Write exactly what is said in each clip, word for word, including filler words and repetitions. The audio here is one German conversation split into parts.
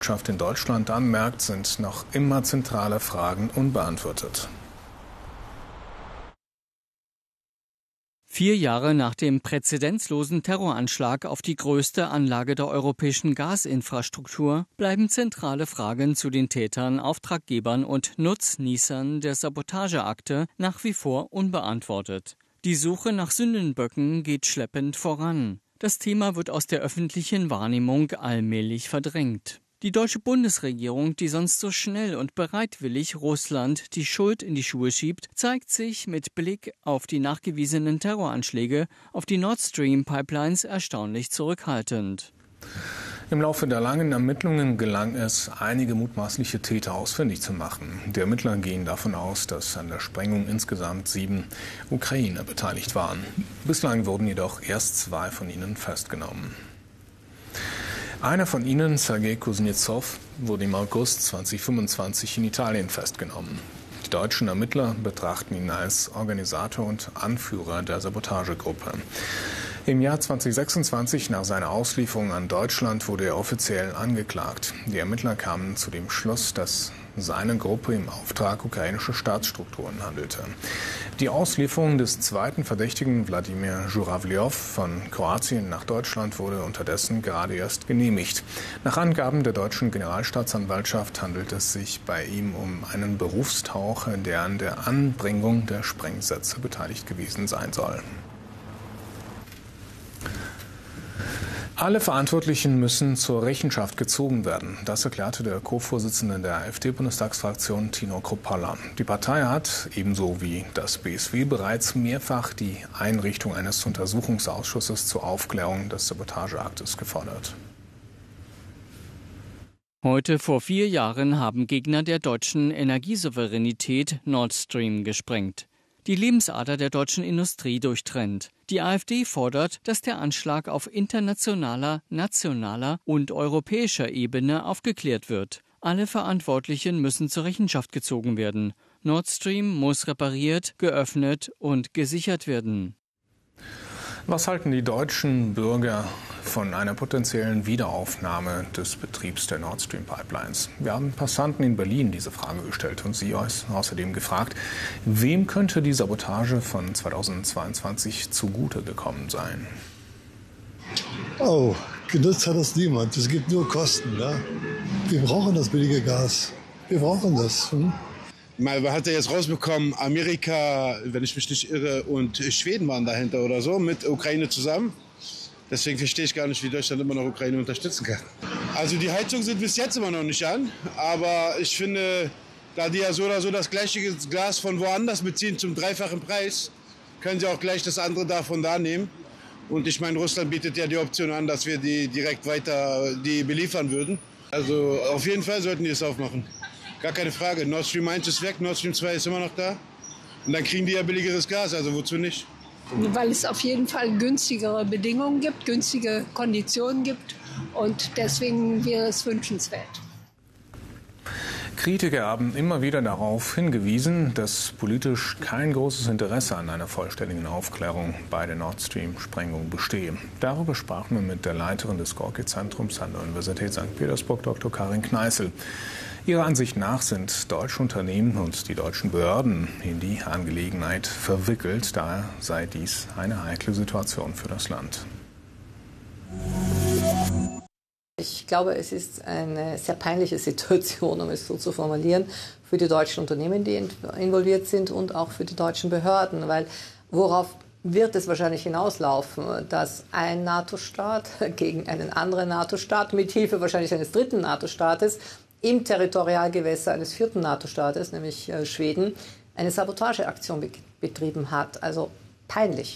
Wirtschaft in Deutschland anmerkt, sind noch immer zentrale Fragen unbeantwortet. Vier Jahre nach dem präzedenzlosen Terroranschlag auf die größte Anlage der europäischen Gasinfrastruktur bleiben zentrale Fragen zu den Tätern, Auftraggebern und Nutznießern der Sabotageakte nach wie vor unbeantwortet. Die Suche nach Sündenböcken geht schleppend voran. Das Thema wird aus der öffentlichen Wahrnehmung allmählich verdrängt. Die deutsche Bundesregierung, die sonst so schnell und bereitwillig Russland die Schuld in die Schuhe schiebt, zeigt sich mit Blick auf die nachgewiesenen Terroranschläge auf die Nord Stream Pipelines erstaunlich zurückhaltend. Im Laufe der langen Ermittlungen gelang es, einige mutmaßliche Täter ausfindig zu machen. Die Ermittler gehen davon aus, dass an der Sprengung insgesamt sieben Ukrainer beteiligt waren. Bislang wurden jedoch erst zwei von ihnen festgenommen. Einer von ihnen, Sergei Kuznetsov, wurde im August zweitausendfünfundzwanzig in Italien festgenommen. Die deutschen Ermittler betrachten ihn als Organisator und Anführer der Sabotagegruppe. Im Jahr zweitausendsechsundzwanzig, nach seiner Auslieferung an Deutschland, wurde er offiziell angeklagt. Die Ermittler kamen zu dem Schluss, dass seine Gruppe im Auftrag ukrainischer Staatsstrukturen handelte. Die Auslieferung des zweiten Verdächtigen, Wladimir Żurawljow, von Kroatien nach Deutschland wurde unterdessen gerade erst genehmigt. Nach Angaben der deutschen Generalstaatsanwaltschaft handelt es sich bei ihm um einen Berufstaucher, der an der Anbringung der Sprengsätze beteiligt gewesen sein soll. Alle Verantwortlichen müssen zur Rechenschaft gezogen werden. Das erklärte der Co-Vorsitzende der AfD-Bundestagsfraktion Tino Kruppalla. Die Partei hat, ebenso wie das B S W, bereits mehrfach die Einrichtung eines Untersuchungsausschusses zur Aufklärung des Sabotageaktes gefordert. Heute vor vier Jahren haben Gegner der deutschen Energiesouveränität Nord Stream gesprengt. Die Lebensader der deutschen Industrie durchtrennt. Die AfD fordert, dass der Anschlag auf internationaler, nationaler und europäischer Ebene aufgeklärt wird. Alle Verantwortlichen müssen zur Rechenschaft gezogen werden. Nord Stream muss repariert, geöffnet und gesichert werden. Was halten die deutschen Bürger von einer potenziellen Wiederaufnahme des Betriebs der Nord Stream Pipelines? Wir haben Passanten in Berlin diese Frage gestellt und sie außerdem gefragt, wem könnte die Sabotage von zweitausendzweiundzwanzig zugute gekommen sein? Oh, genutzt hat das niemand. Es gibt nur Kosten. Ja? Wir brauchen das billige Gas. Wir brauchen das. Hm? Man hat ja jetzt rausbekommen, Amerika, wenn ich mich nicht irre, und Schweden waren dahinter oder so, mit Ukraine zusammen. Deswegen verstehe ich gar nicht, wie Deutschland immer noch Ukraine unterstützen kann. Also die Heizung sind bis jetzt immer noch nicht an, aber ich finde, da die ja so oder so das gleiche Gas von woanders beziehen zum dreifachen Preis, können sie auch gleich das andere davon da nehmen. Und ich meine, Russland bietet ja die Option an, dass wir die direkt weiter die beliefern würden. Also auf jeden Fall sollten die es aufmachen. Gar keine Frage. Nord Stream eins ist weg, Nord Stream zwei ist immer noch da. Und dann kriegen die ja billigeres Gas, also wozu nicht? Weil es auf jeden Fall günstigere Bedingungen gibt, günstige Konditionen gibt. Und deswegen wäre es wünschenswert. Kritiker haben immer wieder darauf hingewiesen, dass politisch kein großes Interesse an einer vollständigen Aufklärung bei der Nord Stream-Sprengung bestehe. Darüber sprachen wir mit der Leiterin des Gorki-Zentrums an der Universität Sankt Petersburg, Doktor Karin Kneißl. Ihrer Ansicht nach sind deutsche Unternehmen und die deutschen Behörden in die Angelegenheit verwickelt. Daher sei dies eine heikle Situation für das Land. Ich glaube, es ist eine sehr peinliche Situation, um es so zu formulieren, für die deutschen Unternehmen, die involviert sind und auch für die deutschen Behörden. Weil worauf wird es wahrscheinlich hinauslaufen, dass ein NATO-Staat gegen einen anderen NATO-Staat mit Hilfe wahrscheinlich eines dritten NATO-Staates im Territorialgewässer eines vierten NATO-Staates, nämlich äh, Schweden, eine Sabotageaktion be- betrieben hat. Also peinlich.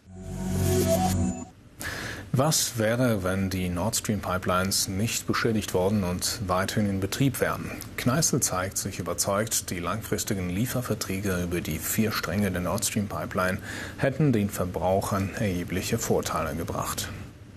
Was wäre, wenn die Nord Stream Pipelines nicht beschädigt worden und weiterhin in Betrieb wären? Kneißl zeigt sich überzeugt, die langfristigen Lieferverträge über die vier Stränge der Nord Stream Pipeline hätten den Verbrauchern erhebliche Vorteile gebracht.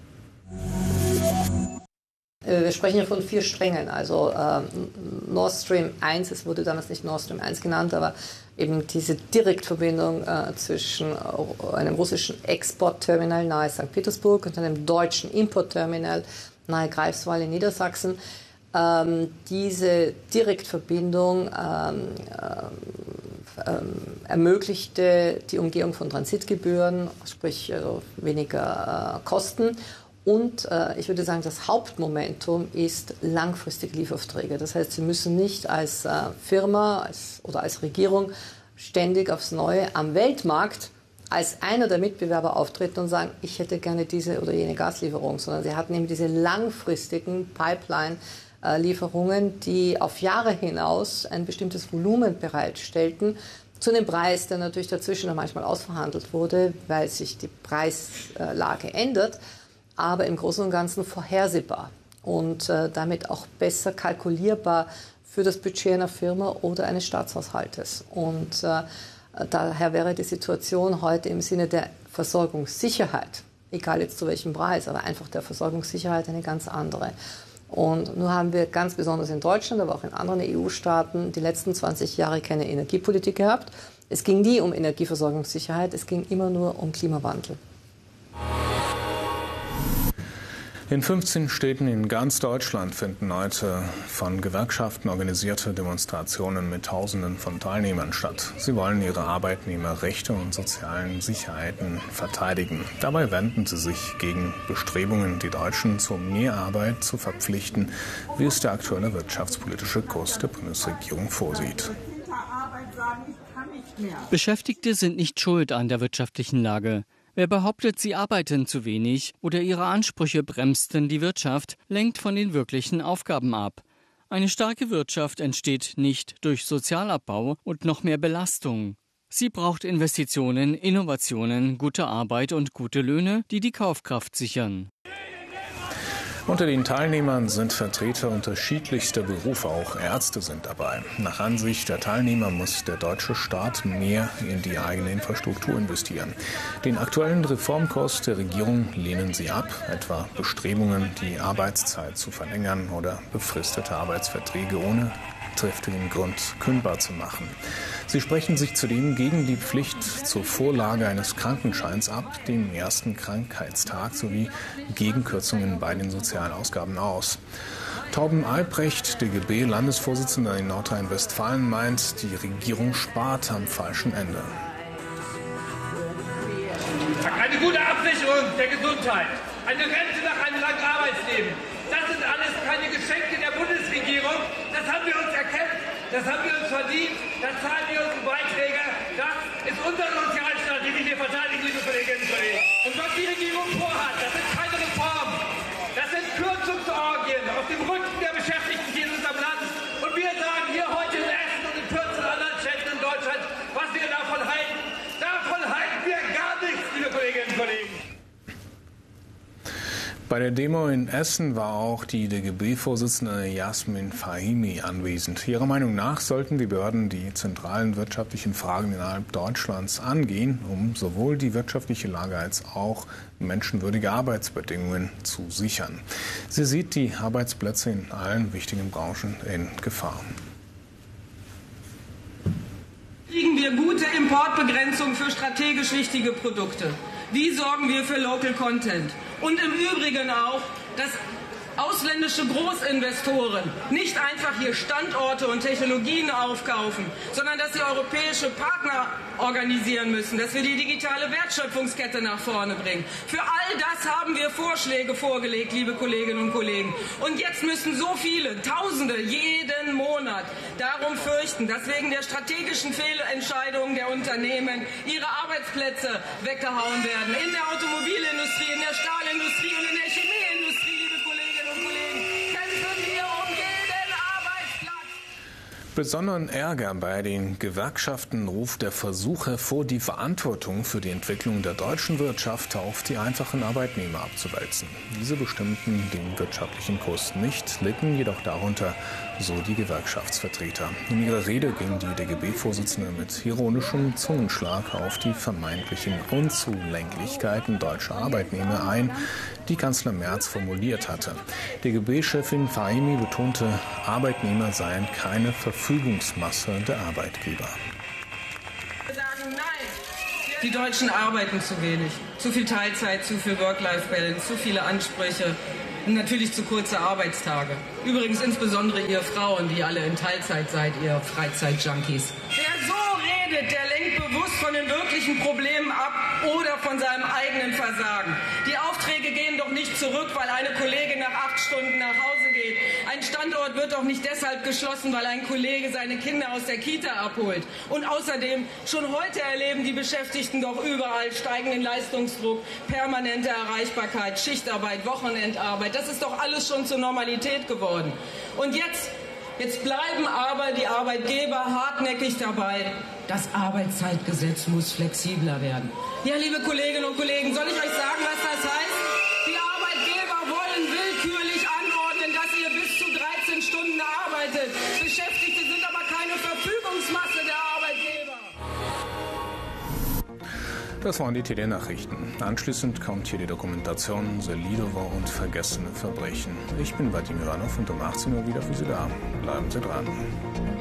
Wir sprechen hier von vier Strängen, also äh, Nord Stream eins, es wurde damals nicht Nord Stream eins genannt, aber eben diese Direktverbindung äh, zwischen einem russischen Exportterminal nahe Sankt Petersburg und einem deutschen Importterminal nahe Greifswald in Niedersachsen. ähm, diese Direktverbindung ähm, ähm, ermöglichte die Umgehung von Transitgebühren, sprich also weniger äh, Kosten. Und äh, ich würde sagen, das Hauptmomentum ist langfristige Lieferaufträge. Das heißt, Sie müssen nicht als äh, Firma als, oder als Regierung ständig aufs Neue am Weltmarkt als einer der Mitbewerber auftreten und sagen, ich hätte gerne diese oder jene Gaslieferung, sondern Sie hatten eben diese langfristigen Pipeline-Lieferungen, die auf Jahre hinaus ein bestimmtes Volumen bereitstellten, zu einem Preis, der natürlich dazwischen noch manchmal ausverhandelt wurde, weil sich die Preislage ändert, aber im Großen und Ganzen vorhersehbar und äh, damit auch besser kalkulierbar für das Budget einer Firma oder eines Staatshaushaltes. Und äh, daher wäre die Situation heute im Sinne der Versorgungssicherheit, egal jetzt zu welchem Preis, aber einfach der Versorgungssicherheit eine ganz andere. Und nun haben wir ganz besonders in Deutschland, aber auch in anderen E U-Staaten die letzten zwanzig Jahre keine Energiepolitik gehabt. Es ging nie um Energieversorgungssicherheit, es ging immer nur um Klimawandel. In fünfzehn Städten in ganz Deutschland finden heute von Gewerkschaften organisierte Demonstrationen mit Tausenden von Teilnehmern statt. Sie wollen ihre Arbeitnehmerrechte und sozialen Sicherheiten verteidigen. Dabei wenden sie sich gegen Bestrebungen, die Deutschen zu mehr Arbeit zu verpflichten, wie es der aktuelle wirtschaftspolitische Kurs der Bundesregierung vorsieht. Beschäftigte sind nicht schuld an der wirtschaftlichen Lage. Wer behauptet, sie arbeiten zu wenig oder ihre Ansprüche bremsten die Wirtschaft, lenkt von den wirklichen Aufgaben ab. Eine starke Wirtschaft entsteht nicht durch Sozialabbau und noch mehr Belastung. Sie braucht Investitionen, Innovationen, gute Arbeit und gute Löhne, die die Kaufkraft sichern. Unter den Teilnehmern sind Vertreter unterschiedlichster Berufe, auch Ärzte sind dabei. Nach Ansicht der Teilnehmer muss der deutsche Staat mehr in die eigene Infrastruktur investieren. Den aktuellen Reformkurs der Regierung lehnen sie ab, etwa Bestrebungen, die Arbeitszeit zu verlängern oder befristete Arbeitsverträge ohne triftigen Grund kündbar zu machen. Sie sprechen sich zudem gegen die Pflicht zur Vorlage eines Krankenscheins ab dem ersten Krankheitstag sowie gegen Kürzungen bei den Sozialausgaben aus. Torben Albrecht, D G B-Landesvorsitzender in Nordrhein-Westfalen, meint, die Regierung spart am falschen Ende. Eine gute Absicherung der Gesundheit, eine Rente nach einem langen Arbeitsleben. Das sind alles keine Geschenke der Bundesregierung. Das haben wir uns erkämpft, das haben wir uns verdient, das zahlen wir unsere Beiträge. Das ist unser Sozialstaat, den wir hier verteidigen, liebe Kolleginnen und Kollegen. Und was die Regierung vorhat, das sind keine Reformen. Das sind Kürzungsorgien auf dem Rücken der Beschäftigten hier in unserem Land. Und wir sagen hier heute in Essen und in vierzehn anderen Städten in Deutschland, was wir davon halten. Davon halten wir gar nichts, liebe Kolleginnen und Kollegen. Bei der Demo in Essen war auch die D G B-Vorsitzende Yasmin Fahimi anwesend. Ihrer Meinung nach sollten die Behörden die zentralen wirtschaftlichen Fragen innerhalb Deutschlands angehen, um sowohl die wirtschaftliche Lage als auch menschenwürdige Arbeitsbedingungen zu sichern. Sie sieht die Arbeitsplätze in allen wichtigen Branchen in Gefahr. Kriegen wir gute Importbegrenzung für strategisch wichtige Produkte? Wie sorgen wir für Local Content? Und im Übrigen auch, dass ausländische Großinvestoren nicht einfach hier Standorte und Technologien aufkaufen, sondern dass sie europäische Partner organisieren müssen, dass wir die digitale Wertschöpfungskette nach vorne bringen. Für all das haben wir Vorschläge vorgelegt, liebe Kolleginnen und Kollegen. Und jetzt müssen so viele, Tausende, jeden Monat darum fürchten, dass wegen der strategischen Fehlentscheidungen der Unternehmen ihre Arbeitsplätze weggehauen werden. In der Automobilindustrie, in der Stahlindustrie und in der Chemieindustrie, liebe Kolleginnen und Kollegen, kämpfen wir um jeden Arbeitsplatz. Besonderen Ärger bei den Gewerkschaften ruft der Versuch hervor, die Verantwortung für die Entwicklung der deutschen Wirtschaft auf die einfachen Arbeitnehmer abzuwälzen. Diese bestimmten den wirtschaftlichen Kurs nicht, litten jedoch darunter, so die Gewerkschaftsvertreter. In ihrer Rede ging die D G B-Vorsitzende mit ironischem Zungenschlag auf die vermeintlichen Unzulänglichkeiten deutscher Arbeitnehmer ein, die Kanzler Merz formuliert hatte. D G B-Chefin Fahimi betonte, Arbeitnehmer seien keine Verfügungsmasse der Arbeitgeber. Wir sagen nein. Die Deutschen arbeiten zu wenig. Zu viel Teilzeit, zu viel Work-Life-Balance, zu viele Ansprüche. Und natürlich zu kurze Arbeitstage. Übrigens insbesondere ihr Frauen, die alle in Teilzeit seid, ihr Freizeitjunkies. Wer so redet, der lenkt bewusst von den wirklichen Problemen ab oder von seinem eigenen Versagen. Die Aufträge gehen doch nicht zurück, weil eine Kollegin nach acht Stunden nach Hause geht. Ein Standort wird doch nicht deshalb geschlossen, weil ein Kollege seine Kinder aus der Kita abholt. Und außerdem, schon heute erleben die Beschäftigten doch überall steigenden Leistungsdruck, permanente Erreichbarkeit, Schichtarbeit, Wochenendarbeit. Das ist doch alles schon zur Normalität geworden. Und jetzt, jetzt bleiben aber die Arbeitgeber hartnäckig dabei. Das Arbeitszeitgesetz muss flexibler werden. Ja, liebe Kolleginnen und Kollegen, soll ich euch sagen, was das heißt? Die Arbeitgeber wollen willkürlich anordnen, dass ihr bis zu dreizehn Stunden arbeitet. Beschäftigte sind aber keine Verfügungsmasse der Arbeitgeber. Das waren die T D-Nachrichten. Anschließend kommt hier die Dokumentation Selidovo und vergessene Verbrechen. Ich bin Vadim Ivanov und um achtzehn Uhr wieder für Sie da. Bleiben Sie dran.